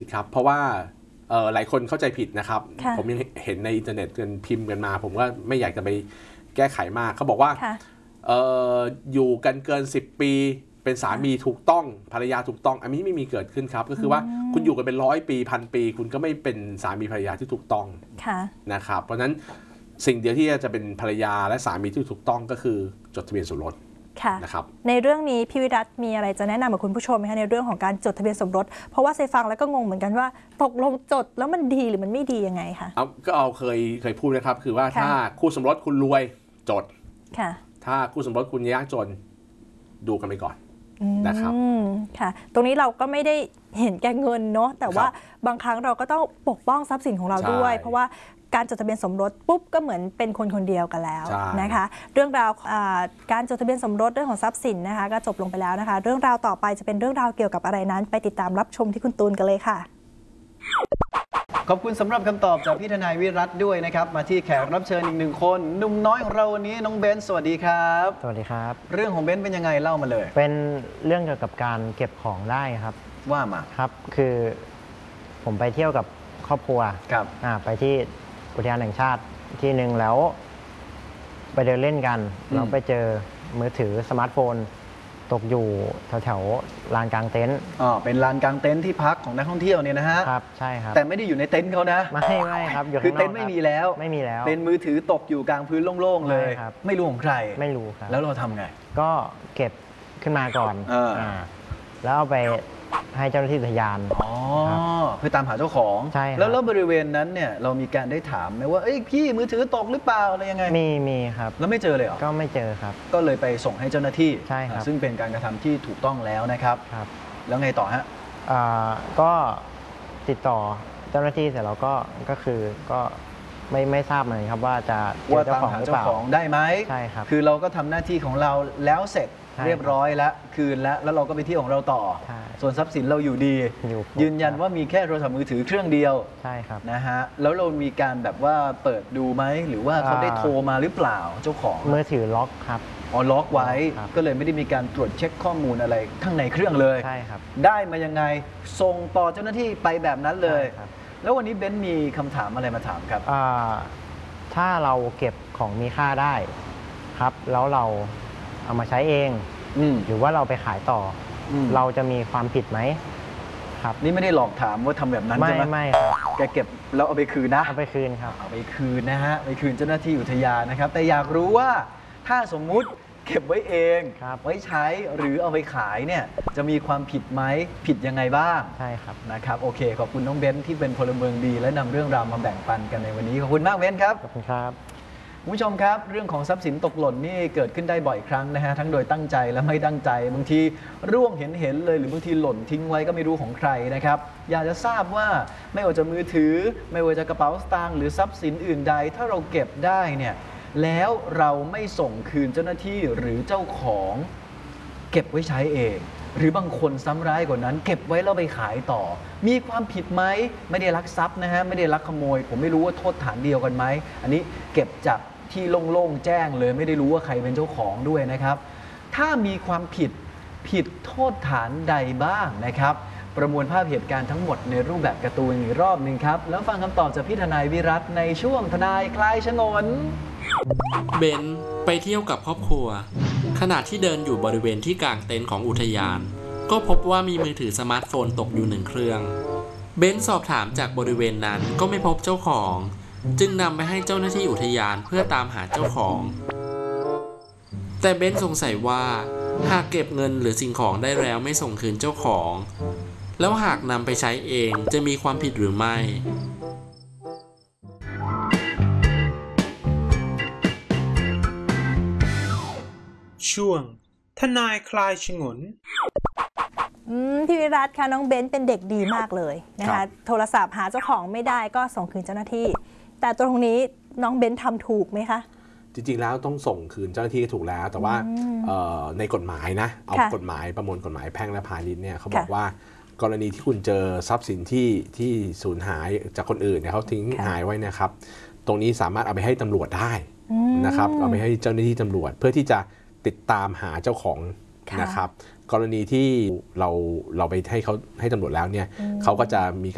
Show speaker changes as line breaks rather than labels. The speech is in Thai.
ครับเพราะว่าหลายคนเข้าใจผิดนะครับผมยังเห็นในอินเทอร์เน็ตกันพิมพ์กันมาผมก็ไม่อยากจะไปแก้ไขมากเขาบอกว่าอยู่กันเกิน10 ปีเป็นสามีถูกต้องภรรยาถูกต้องอันนี้ไม่มีเกิดขึ้นครับก็คือว่าคุณอยู่กันเป็น100 ปี1,000 ปีคุณก็ไม่เป็นสามีภรรยาที่ถูกต้องนะครับเพราะฉะนั้นสิ่งเดียวที่จะเป็นภรรยาและสามีที่ถูกต้องก็คือจดทะเบียนสมรสนะครับ
ในเรื่องนี้พี่วิรัตมีอะไรจะแนะนำกับคุณผู้ชมไหมคะในเรื่องของการจดทะเบียนสมรสเพราะว่าเซฟังแล้วก็งงเหมือนกันว่าตกลงจดแล้วมันดีหรือมันไม่ดียังไงคะ
ก็เคยพูดนะครับคือว่าถ้าคู่สมรสคุณรวยจดถ้าคู่สมรสคุณยากจนดูกันไปก่อนนะครับ
ค่ะตรงนี้เราก็ไม่ได้เห็นแก่เงินเนาะแต่ว่าบางครั้งเราก็ต้องปกป้องทรัพย์สินของเราด้วยเพราะว่าการจดทะเบียนสมรสปุ๊บก็เหมือนเป็นคนคนเดียวกันแล้วนะคะเรื่องราวการจดทะเบียนสมรสเรื่องของทรัพย์สินนะคะก็จบลงไปแล้วนะคะเรื่องราวต่อไปจะเป็นเรื่องราวเกี่ยวกับอะไรนั้นไปติดตามรับชมที่คุณตูนกันเลยค่ะ
ขอบคุณสำหรับคำตอบจากพี่ทนายวิรัตด้วยนะครับมาที่แขกรับเชิญอีก1 คนหนุ่มน้อยของเราวันนี้น้องเบนซ์สวัสดีครับ
สวัสดีครับ
เรื่องของเบนซ์เป็นยังไงเล่ามาเลย
เป็นเรื่องเกี่ยวกับการเก็บของได้ครับ
ว่ามา
ครับคือผมไปเที่ยวกับครอบครัว
ครับ
ไปที่อุทยานแห่งชาติที่หนึ่งแล้วไปเดินเล่นกันเราไปเจอมือถือสมาร์ทโฟนตกอยู่แถวลานกลางเต็นท์
เป็นลานกลางเต็นท์ที่พักของนักท่องเที่ยวเนี่ยนะฮะ
ครับใช่ครับ
แต่ไม่ได้อยู่ในเต็นท์เขานะ
ไม่ครับ
คือเต็นท์ไม่มีแล้วเป็นมือถือตกอยู่กลางพื้นโล่งๆเลยไม่รู้ของใคร
ไม่รู้ครับ
แล้วเราทำไง
ก็เก็บขึ้นมาก่อนแล้วเอาไปให้เจ้าหน้าที่อุทยาน
เพื่อตามหาเจ้าของ
ใช่
แล้วบริเวณนั้นเนี่ยเรามีการได้ถามไหมว่าพี่มือถือตกหรือเปล่าอะไรยังไง
มีครับ
แล้วไม่เจอเลยเหรอ
ก็ไม่เจอครับ
ก็เลยไปส่งให้เจ้าหน้าที่
ใช่ครับ
ซึ่งเป็นการกระทำที่ถูกต้องแล้วนะครับแล้วไงต่อฮะ
ก็ติดต่อเจ้าหน้าที่เสร็จแล้วก็คือก็ไม่ทราบเลยครับว่าจะ
ตามหาเจ้าของได้ไหม
ใช่ครับ
คือเราก็ทำหน้าที่ของเราแล้วเสร็จเรียบร้อยแล้วคืนแล้วเราก็ไปเที่ยวของเราต่อส่วนทรัพย์สินเราอยู่ดียืนยันว่ามีแค่โทรศัพท์มือถือเครื่องเดียว
ใช่ครับ
นะฮะแล้วเรามีการแบบว่าเปิดดูไหมหรือว่าเขาได้โทรมาหรือเปล่าเจ้าของ
มือถือล็อกครับ
ล็อกไว้ก็เลยไม่ได้มีการตรวจเช็คข้อมูลอะไรข้างในเครื่องเลย
ใช่ครับ
ได้มายังไงส่งต่อเจ้าหน้าที่ไปแบบนั้นเลยแล้ววันนี้เบนซ์มีคำถามอะไรมาถามครับ
ถ้าเราเก็บของมีค่าได้ครับแล้วเราเอามาใช้เองหรือว่าเราไปขายต่อเราจะมีความผิดไหมครับ
นี่ไม่ได้หลอกถามว่าทำแบบนั้นใช่ไหม
ไม่ครับ
แกเก็บแล้วเอาไปคืนนะ
เอาไปคืนครับ
เอาไปคืนนะฮะไปคืนเจ้าหน้าที่อุทยานนะครับแต่อยากรู้ว่าถ้าสมมุติเก็บไว้เองไว้ใช้หรือเอาไปขายเนี่ยจะมีความผิดไหมผิดยังไงบ้าง
ใช่ครับ
นะครับโอเคขอบคุณน้องเบนซ์ที่เป็นพลเมืองดีและนำเรื่องราวมาแบ่งปันกันในวันนี้ขอบคุณมากเบนซ์ครับ
ขอบคุณครับ
คุณผู้ชมครับเรื่องของทรัพย์สินตกหล่นนี่เกิดขึ้นได้บ่อยครั้งนะฮะทั้งโดยตั้งใจและไม่ตั้งใจบางทีร่วงเห็นเลยหรือบางทีหล่นทิ้งไว้ก็ไม่รู้ของใครนะครับอยากจะทราบว่าไม่ว่าจะมือถือไม่ว่าจะกระเป๋าสตางค์หรือทรัพย์สินอื่นใดถ้าเราเก็บได้เนี่ยแล้วเราไม่ส่งคืนเจ้าหน้าที่หรือเจ้าของเก็บไว้ใช้เองหรือบางคนซ้ำร้ายกว่านั้นเก็บไว้แล้วไปขายต่อมีความผิดไหมไม่ได้ลักทรัพย์นะฮะไม่ได้ลักขโมยผมไม่รู้ว่าโทษฐานเดียวกันไหมอันนี้เก็บจากที่โล่งๆแจ้งเลยไม่ได้รู้ว่าใครเป็นเจ้าของด้วยนะครับถ้ามีความผิดโทษฐานใดบ้างนะครับประมวลภาพเหตุการณ์ทั้งหมดในรูปแบบการ์ตูนอีกรอบหนึ่งครับแล้วฟังคำตอบจากพี่ทนายวิรัตในช่วงทนายคลายฉงน
เบนไปเที่ยวกับครอบครัวขณะที่เดินอยู่บริเวณที่กลางเต็นท์ของอุทยานก็พบว่ามีมือถือสมาร์ทโฟนตกอยู่1 เครื่องเบนสอบถามจากบริเวณนั้นก็ไม่พบเจ้าของจึงนำไปให้เจ้าหน้าที่อุทยานเพื่อตามหาเจ้าของแต่เบนสงสัยว่าหากเก็บเงินหรือสิ่งของได้แล้วไม่ส่งคืนเจ้าของแล้วหากนำไปใช้เองจะมีความผิดหรือไม่
ช่วงทนายคลายฉงน
พี่วิรัตค่ะน้องเบนเป็นเด็กดีมากเลยนะคะโทรศัพท์หาเจ้าของไม่ได้ก็ส่งคืนเจ้าหน้าที่แต่ตรงนี้น้องเบนทำถูกไหมคะ
จริงๆแล้วต้องส่งคืนเจ้าหน้าที่ถูกแล้วแต่ว่าในกฎหมายนะเอากฎหมายประมวลกฎหมายแพ่งและพาณิชย์เนี่ยเขาบอกว่ากรณีที่คุณเจอทรัพย์สินที่สูญหายจากคนอื่นเนี่ยเขาทิ้งหายไว้นะครับตรงนี้สามารถเอาไปให้ตำรวจได้นะครับเอาไปให้เจ้าหน้าที่ตำรวจเพื่อที่จะติดตามหาเจ้าของนะครับกรณีที่เราไปให้ตำรวจแล้วเนี่ยเขาก็จะมี